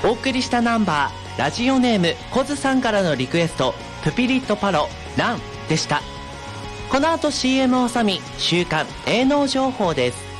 お送りしたナンバー、ラジオネームコズさんからのリクエスト、プピリットパロランでした。この後 CM を挟み、週刊営農情報です。